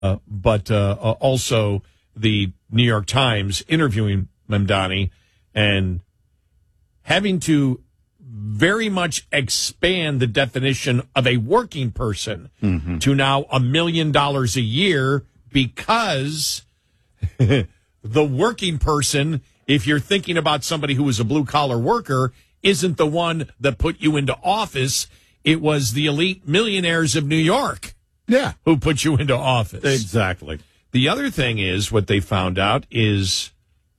but also the New York Times interviewing Mamdani and having to very much expand the definition of a working person to now $1 million a year, because the working person, if you're thinking about somebody who was a blue-collar worker, isn't the one that put you into office. It was the elite millionaires of New York who put you into office. Exactly. The other thing is, what they found out is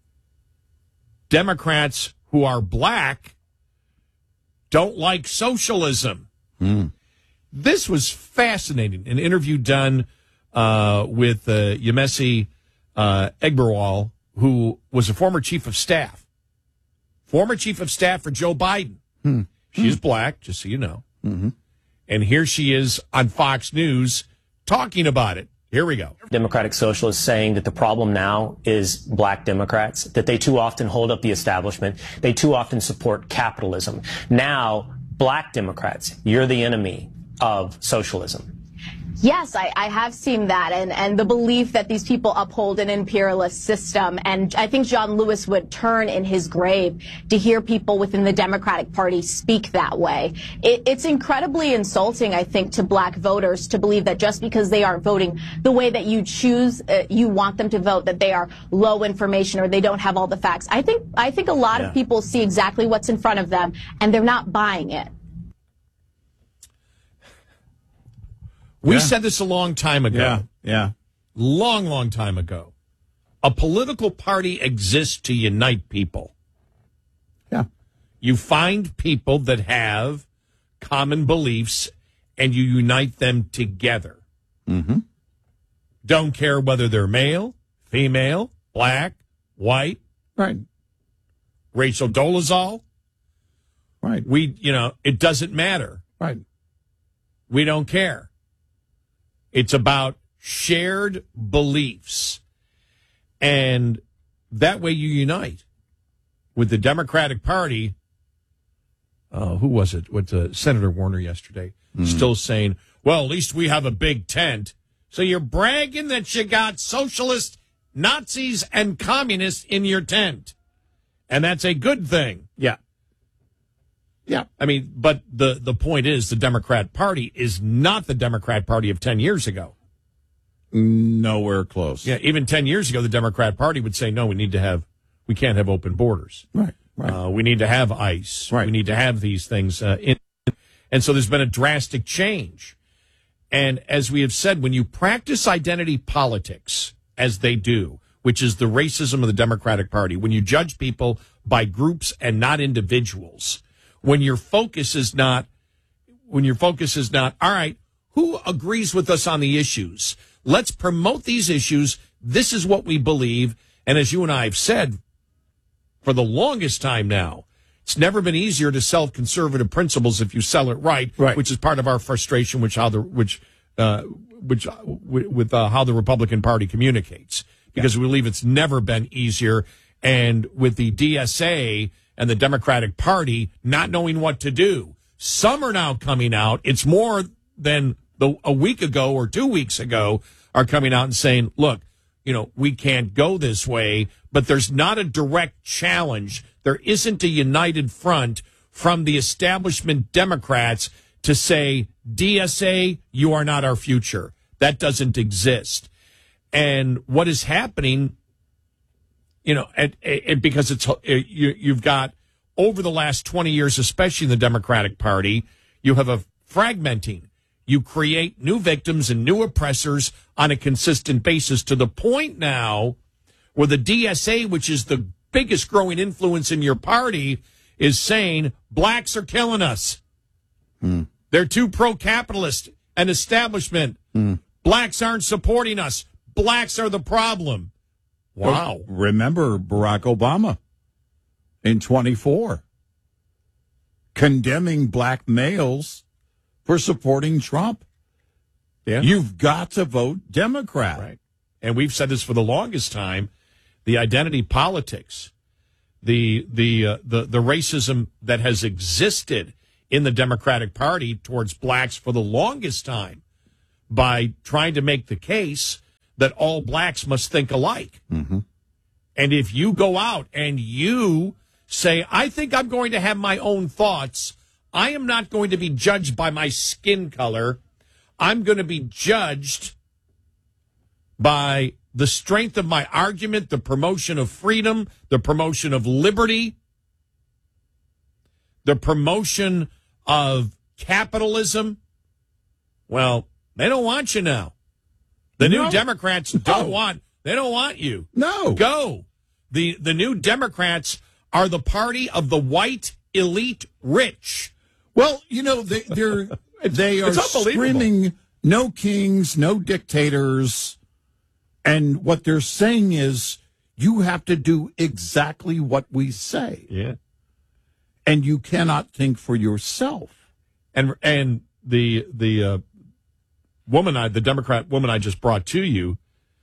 Democrats who are black don't like socialism. This was fascinating. An interview done with Yemisi Egberwal, who was a former chief of staff for Joe Biden. She is black, just so you know. And here she is on Fox News talking about it. Here we go. Democratic Socialists saying that the problem now is black Democrats, that they too often hold up the establishment. They too often support capitalism. Now, black Democrats, you're the enemy of socialism. Yes, I have seen that, and the belief that these people uphold an imperialist system. And I think John Lewis would turn in his grave to hear people within the Democratic Party speak that way. It's incredibly insulting, I think, to black voters to believe that just because they aren't voting the way that you choose, you want them to vote, that they are low information or they don't have all the facts. I think a lot of people see exactly what's in front of them, and they're not buying it. We said this a long time ago. Yeah. Long time ago. A political party exists to unite people. Yeah. You find people that have common beliefs and you unite them together. Don't care whether they're male, female, black, white. Right. Rachel Dolezal. Right. It doesn't matter. Right. We don't care. It's about shared beliefs. And that way you unite. With the Democratic Party, who was it? Senator Warner yesterday, still saying, well, at least we have a big tent. So you're bragging that you got socialists, Nazis, and communists in your tent. And that's a good thing. Yeah. I mean, but the point is the Democrat Party is not the Democrat Party of 10 years ago. Nowhere close. Yeah, even 10 years ago, the Democrat Party would say, no, we can't have open borders. Right. We need to have ICE. Right. We need to have these things. And so there's been a drastic change. And as we have said, when you practice identity politics, as they do, which is the racism of the Democratic Party, when you judge people by groups and not individuals, when your focus is not, all right, who agrees with us on the issues? Let's promote these issues. This is what we believe. And as you and I have said for the longest time now, it's never been easier to sell conservative principles if you sell it right. Which is part of our frustration, with how the Republican Party communicates, because we believe it's never been easier. And with the DSA and the Democratic Party not knowing what to do, some are now coming out. It's more than a week ago or 2 weeks ago are coming out and saying, look, we can't go this way, but there's not a direct challenge. There isn't a united front from the establishment Democrats to say, DSA, you are not our future. That doesn't exist. And what is happening, because you've got, over the last 20 years, especially in the Democratic Party, you have a fragmenting. You create new victims and new oppressors on a consistent basis, to the point now where the DSA, which is the biggest growing influence in your party, is saying blacks are killing us. They're too pro-capitalist and establishment. Blacks aren't supporting us. Blacks are the problem. Wow. Remember Barack Obama in 24 condemning black males for supporting Trump. Yeah. You've got to vote Democrat. Right. And we've said this for the longest time. The identity politics, the racism that has existed in the Democratic Party towards blacks for the longest time, by trying to make the case that all blacks must think alike. Mm-hmm. And if you go out and you say, I think I'm going to have my own thoughts, I am not going to be judged by my skin color. I'm going to be judged by the strength of my argument, the promotion of freedom, the promotion of liberty, the promotion of capitalism. Well, they don't want you now. The new Democrats don't want you. No. Go. The new Democrats are the party of the white elite rich. Well, you know, they are screaming no kings, no dictators. And what they're saying is you have to do exactly what we say. Yeah. And you cannot think for yourself. And the woman, the Democrat woman I just brought to you,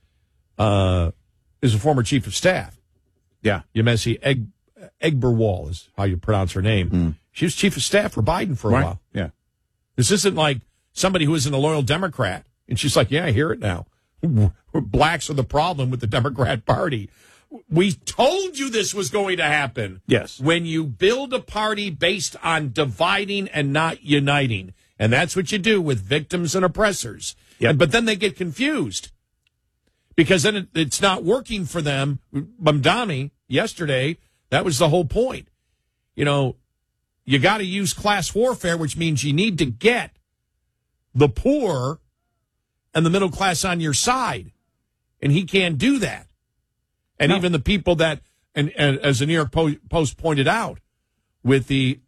is a former chief of staff. Yeah. Yemisi Egberwall is how you pronounce her name. Mm. She was chief of staff for Biden for a while. Yeah. This isn't like somebody who isn't a loyal Democrat. And she's like, yeah, I hear it now. Blacks are the problem with the Democrat Party. We told you this was going to happen. Yes. When you build a party based on dividing and not uniting. And that's what you do with victims and oppressors. Yep. But then they get confused because then it's not working for them. Mamdani, yesterday, that was the whole point. You know, you got to use class warfare, which means you need to get the poor and the middle class on your side. And he can't do that. And even the people that, and as the New York Post pointed out, with the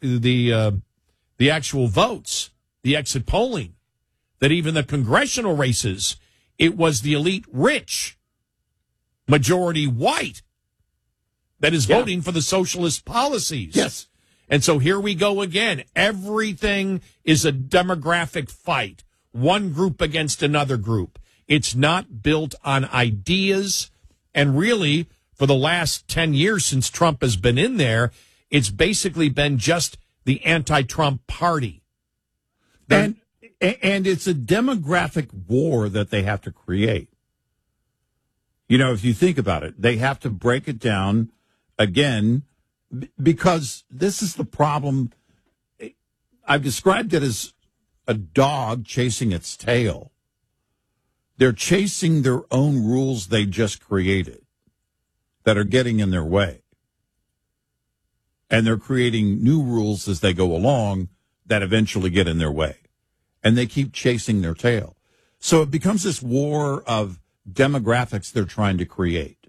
actual votes, the exit polling, that even the congressional races, it was the elite rich, majority white, that is voting for the socialist policies. Yes. And so here we go again. Everything is a demographic fight. One group against another group. It's not built on ideas. And really, for the last 10 years since Trump has been in there, it's basically been just the anti-Trump party. And it's a demographic war that they have to create. You know, if you think about it, they have to break it down again, because this is the problem. I've described it as a dog chasing its tail. They're chasing their own rules they just created that are getting in their way. And they're creating new rules as they go along that eventually get in their way. And they keep chasing their tail. So it becomes this war of demographics they're trying to create,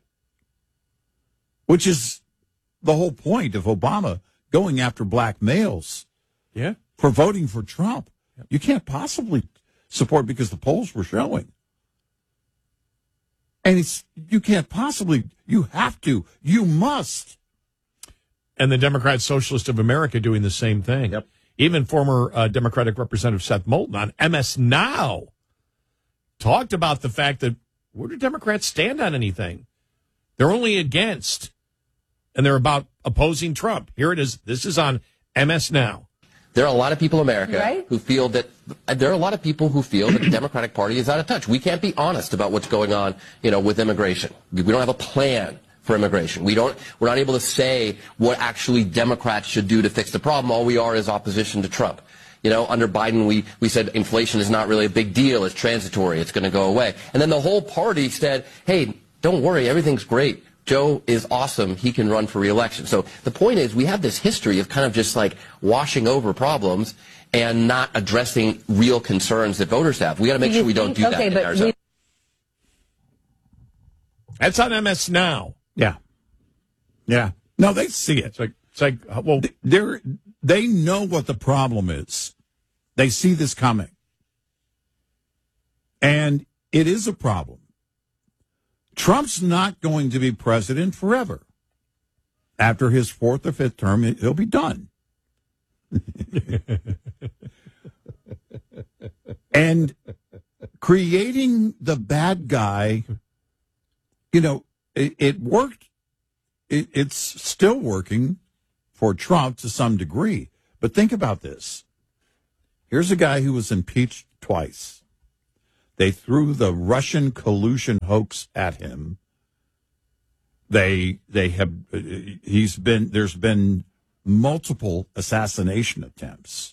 which is the whole point of Obama going after black males for voting for Trump. You can't possibly support because the polls were showing. And you can't possibly, you have to, you must. And the Democrat Socialist of America doing the same thing. Yep. Even former Democratic Representative Seth Moulton on MS Now talked about the fact that where do Democrats stand on anything? They're only against, and they're about opposing Trump. Here it is. This is on MS Now. There are a lot of people in America who feel that the Democratic Party is out of touch. We can't be honest about what's going on, with immigration. We don't have a plan for immigration. We're not able to say what actually Democrats should do to fix the problem. All we are is opposition to Trump. Under Biden, we said inflation is not really a big deal. It's transitory. It's going to go away. And then the whole party said, hey, don't worry. Everything's great. Joe is awesome. He can run for re-election. So the point is we have this history of kind of just like washing over problems and not addressing real concerns that voters have. We got to make sure we don't do that in Arizona. That's on MS Now. Yeah. Yeah. No, they see it. It's like well, they know what the problem is. They see this coming. And it is a problem. Trump's not going to be president forever. After his fourth or fifth term, he'll be done. And creating the bad guy, it worked. It's still working for Trump to some degree. But think about this. Here's a guy who was impeached twice. They threw the Russian collusion hoax at him. There's been multiple assassination attempts.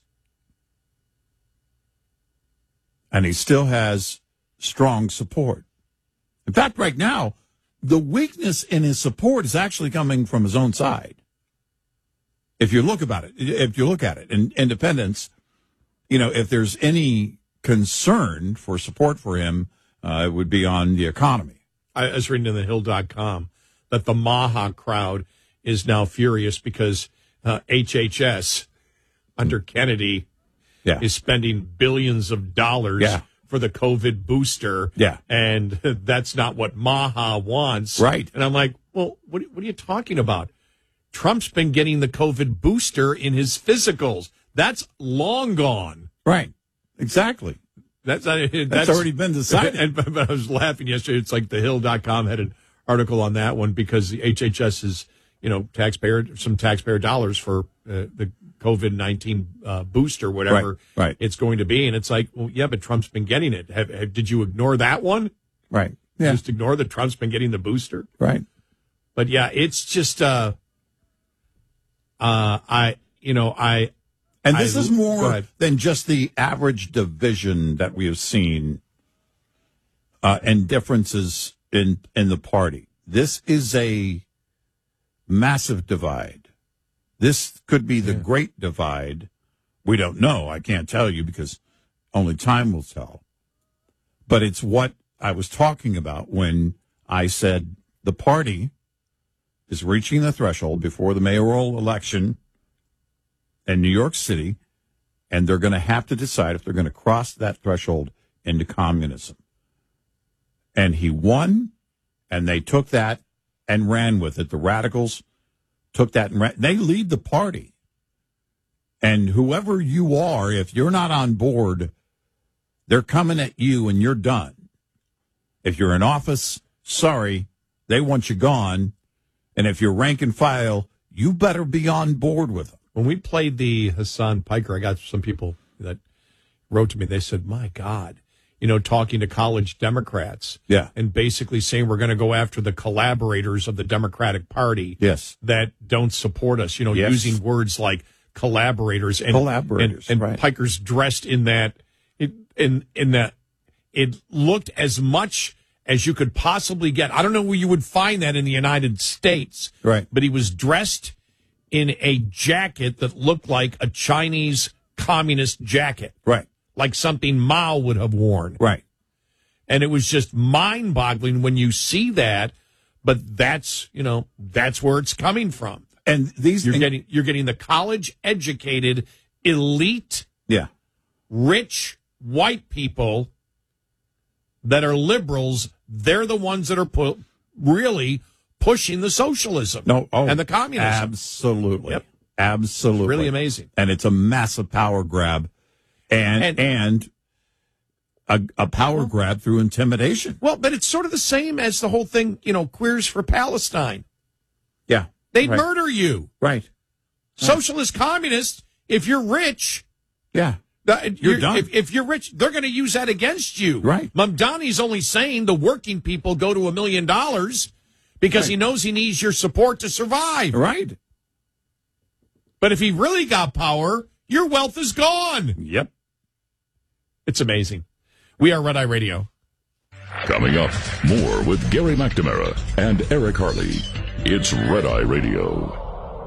And he still has strong support. In fact, right now, the weakness in his support is actually coming from his own side. If you look at it, in independents, if there's any concern for support for him, it would be on the economy. I was reading in thehill.com that the Maha crowd is now furious because HHS under Kennedy is spending billions of dollars for the COVID booster. Yeah. And that's not what Maha wants. Right. And I'm like, well, what are you talking about? Trump's been getting the COVID booster in his physicals. That's long gone. Right. Exactly. That's already been decided. But I was laughing yesterday. It's like thehill.com had an article on that one because the HHS is, taxpayer dollars for the COVID-19 booster, whatever it's going to be. And it's like, well, yeah, but Trump's been getting it. Did you ignore that one? Right. Yeah. Just ignore that Trump's been getting the booster? Right. But yeah, it's just, and this is more than just the average division that we have seen and differences in the party. This is a massive divide. This could be the great divide. We don't know. I can't tell you because only time will tell. But it's what I was talking about when I said the party is reaching the threshold before the mayoral election in New York City, and they're going to have to decide if they're going to cross that threshold into communism. And he won, and they took that and ran with it. The radicals took that and ran. They lead the party. And whoever you are, if you're not on board, they're coming at you and you're done. If you're in office, sorry, they want you gone. And if you're rank and file, you better be on board with them. When we played the Hassan Piker, I got some people that wrote to me. They said, my God, talking to college Democrats. Yeah. And basically saying we're going to go after the collaborators of the Democratic Party. Yes. That don't support us, using words like collaborators. And right. Piker's dressed in that, in that it looked as much as you could possibly get. I don't know where you would find that in the United States. Right. But he was dressed in a jacket that looked like a Chinese communist jacket. Right. Like something Mao would have worn. Right. And it was just mind-boggling when you see that, but that's where it's coming from. And you're getting the college-educated, elite, rich white people that are liberals. They're the ones that are really pushing the socialism and the communism. Absolutely. Yep. Absolutely. It's really amazing. And it's a massive power grab and a power grab through intimidation. Well, but it's sort of the same as the whole thing, Queers for Palestine. Yeah. They'd murder you. Right. Socialist communists, if you're rich. Yeah. You're done. If you're rich, they're going to use that against you. Right. Mamdani's only saying the working people go to $1 million because he knows he needs your support to survive. Right. But if he really got power, your wealth is gone. Yep. It's amazing. We are Red Eye Radio. Coming up, more with Gary McNamara and Eric Harley. It's Red Eye Radio.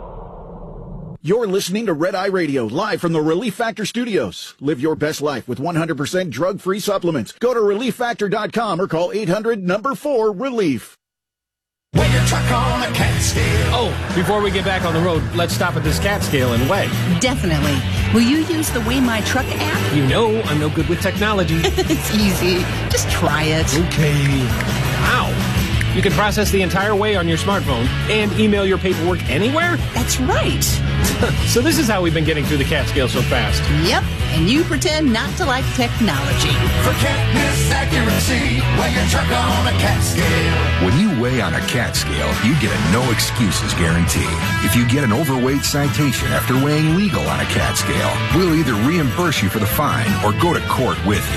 You're listening to Red Eye Radio, live from the Relief Factor Studios. Live your best life with 100% drug-free supplements. Go to ReliefFactor.com or call 800-4-RELIEF. When your truck on a cat scale. Oh, before we get back on the road, let's stop at this cat scale and weigh. Definitely. Will you use the Weigh My Truck app? You know I'm no good with technology. It's easy. Just try it. Okay. Wow. You can process the entire weigh on your smartphone and email your paperwork anywhere? That's right. So this is how we've been getting through the cat scale so fast. Yep. And you pretend not to like technology. For can't miss accuracy, weigh your truck on a cat scale. When you weigh on a cat scale, you get a no excuses guarantee. If you get an overweight citation after weighing legal on a cat scale, we'll either reimburse you for the fine or go to court with you.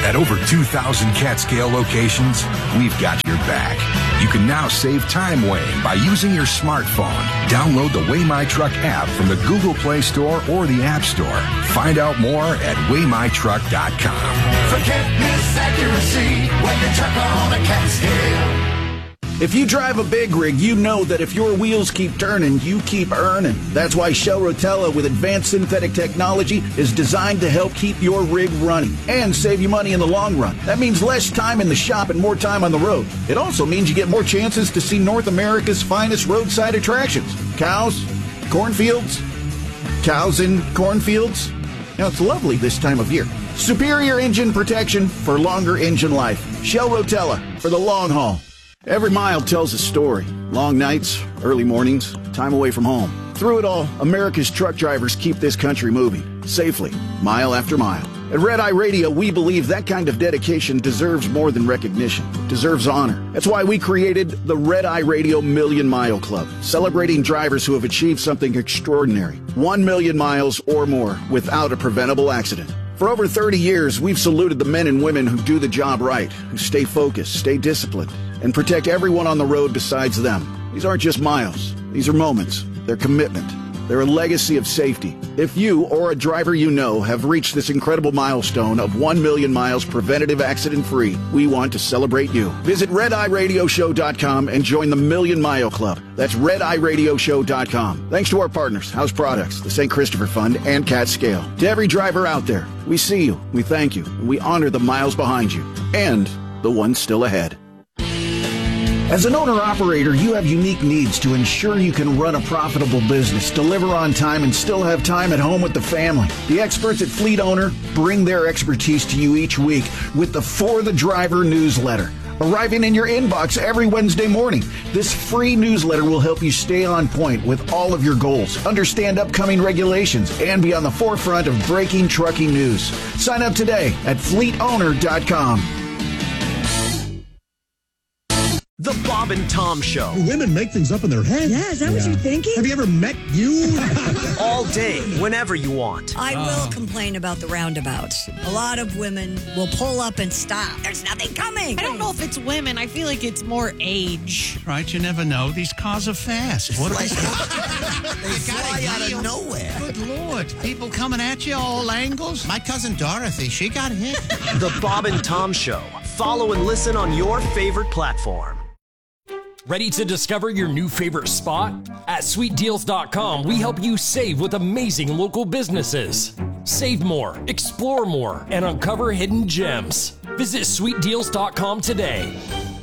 At over 2,000 CatScale locations, we've got your back. You can now save time weighing by using your smartphone. Download the Weigh My Truck app from the Google Play Store or the App Store. Find out more at WeighMyTruck.com. Forget misaccuracy when you truck on a cat scale. If you drive a big rig, you know that if your wheels keep turning, you keep earning. That's why Shell Rotella with advanced synthetic technology is designed to help keep your rig running and save you money in the long run. That means less time in the shop and more time on the road. It also means you get more chances to see North America's finest roadside attractions. Cows, cornfields, cows in cornfields. Now, it's lovely this time of year. Superior engine protection for longer engine life. Shell Rotella for the long haul. Every mile tells a story. Long nights, early mornings, time away from home. Through it all, America's truck drivers keep this country moving, safely, mile after mile. At Red Eye Radio, we believe that kind of dedication deserves more than recognition. It deserves honor. That's why we created the Red Eye Radio Million Mile Club, celebrating drivers who have achieved something extraordinary. 1 million miles or more without a preventable accident. For over 30 years, we've saluted the men and women who do the job right, who stay focused, stay disciplined, and protect everyone on the road besides them. These aren't just miles. These are moments. They're commitment. They're a legacy of safety. If you or a driver you know have reached this incredible milestone of 1 million miles preventative accident-free, we want to celebrate you. Visit RedEyeRadioShow.com and join the Million Mile Club. That's RedEyeRadioShow.com. Thanks to our partners, House Products, the St. Christopher Fund, and CatScale. To every driver out there, we see you, we thank you, and we honor the miles behind you and the ones still ahead. As an owner-operator, you have unique needs to ensure you can run a profitable business, deliver on time, and still have time at home with the family. The experts at Fleet Owner bring their expertise to you each week with the For the Driver newsletter, arriving in your inbox every Wednesday morning. This free newsletter will help you stay on point with all of your goals, understand upcoming regulations, and be on the forefront of breaking trucking news. Sign up today at FleetOwner.com. The Bob and Tom Show. Women make things up in their head. Yeah, is that what you're thinking? Have you ever met you? All day, whenever you want. I will complain about the roundabouts. A lot of women will pull up and stop. There's nothing coming. I don't know if it's women. I feel like it's more age. Right, you never know. These cars are fast. What they fly out of nowhere. Good Lord. People coming at you all angles. My cousin Dorothy, she got hit. The Bob and Tom Show. Follow and listen on your favorite platform. Ready to discover your new favorite spot? At SweetDeals.com, we help you save with amazing local businesses. Save more, explore more, and uncover hidden gems. Visit SweetDeals.com today.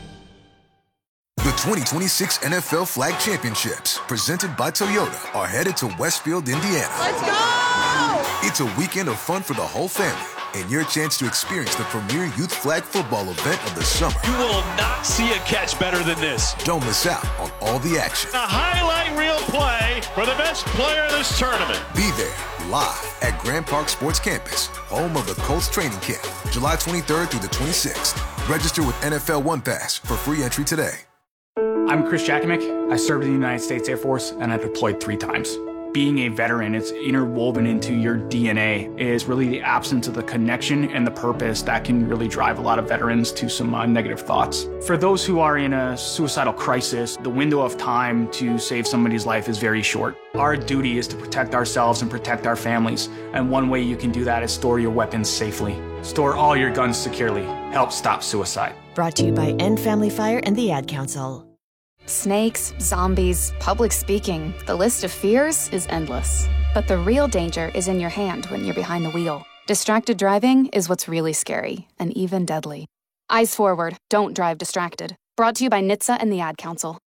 The 2026 NFL Flag Championships, presented by Toyota, are headed to Westfield, Indiana. Let's go! It's a weekend of fun for the whole family, and your chance to experience the premier youth flag football event of the summer. You will not see a catch better than this. Don't miss out on all the action. A highlight reel play for the best player in this tournament. Be there live at Grand Park Sports Campus, home of the Colts training camp, July 23rd through the 26th. Register with NFL One Pass for free entry today. I'm Chris Jakimick. I served in the United States Air Force, and I deployed 3 times. Being a veteran, it's interwoven into your DNA, is really the absence of the connection and the purpose that can really drive a lot of veterans to some negative thoughts. For those who are in a suicidal crisis, the window of time to save somebody's life is very short. Our duty is to protect ourselves and protect our families, and one way you can do that is store your weapons safely. Store all your guns securely. Help stop suicide. Brought to you by End Family Fire and the Ad Council. Snakes, zombies, public speaking, the list of fears is endless. But the real danger is in your hand when you're behind the wheel. Distracted driving is what's really scary, and even deadly. Eyes forward, don't drive distracted. Brought to you by NHTSA and the Ad Council.